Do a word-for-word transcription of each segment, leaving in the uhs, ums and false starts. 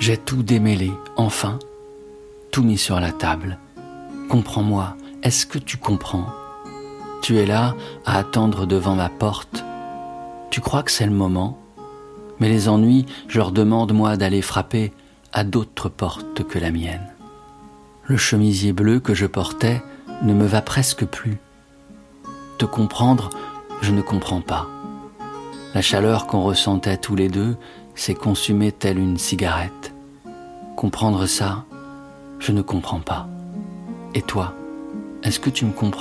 J'ai tout démêlé, enfin, tout mis sur la table. Comprends-moi, est-ce que tu comprends ? Tu es là à attendre devant ma porte. Tu crois que c'est le moment ? Mais les ennuis, je leur demande, moi, d'aller frapper à d'autres portes que la mienne. Le chemisier bleu que je portais ne me va presque plus. Te comprendre, je ne comprends pas. La chaleur qu'on ressentait tous les deux s'est consumée telle une cigarette. Comprendre ça, je ne comprends pas. Et toi, est-ce que tu me comprends ?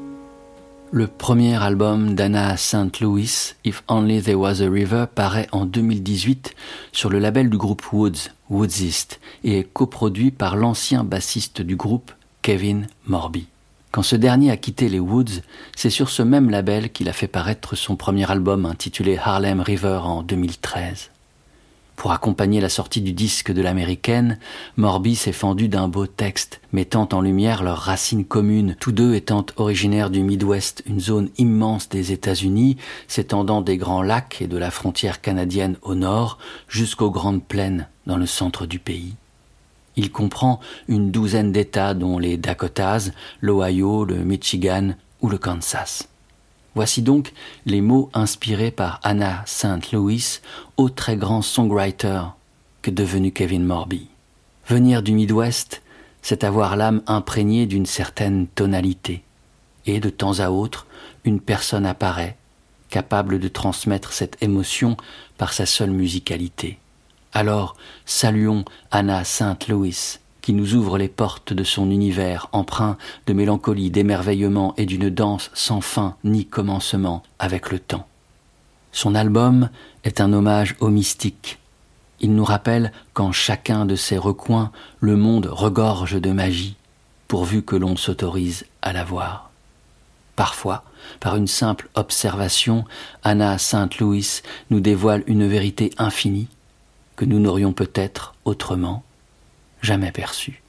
Le premier album d'Anna Saint Louis, If Only There Was a River, paraît en deux mille dix-huit sur le label du groupe Woods, Woodsist, et est coproduit par l'ancien bassiste du groupe, Kevin Morby. Quand ce dernier a quitté les Woods, c'est sur ce même label qu'il a fait paraître son premier album intitulé Harlem River en deux mille treize. Pour accompagner la sortie du disque de l'américaine, Morby s'est fendu d'un beau texte, mettant en lumière leurs racines communes, tous deux étant originaires du Midwest, une zone immense des États-Unis, s'étendant des Grands Lacs et de la frontière canadienne au nord, jusqu'aux Grandes Plaines dans le centre du pays. Il comprend une douzaine d'États dont les Dakotas, l'Ohio, le Michigan ou le Kansas. Voici donc les mots inspirés par Anna Saint Louis au très grand songwriter que devenu Kevin Morby. Venir du Midwest, c'est avoir l'âme imprégnée d'une certaine tonalité. Et de temps à autre, une personne apparaît, capable de transmettre cette émotion par sa seule musicalité. Alors, saluons Anna Saint Louis, qui nous ouvre les portes de son univers empreint de mélancolie, d'émerveillement et d'une danse sans fin ni commencement avec le temps. Son album est un hommage au mystique. Il nous rappelle qu'en chacun de ses recoins, le monde regorge de magie, pourvu que l'on s'autorise à la voir. Parfois, par une simple observation, Anna Saint Louis nous dévoile une vérité infinie que nous n'aurions peut-être autrement jamais perçue.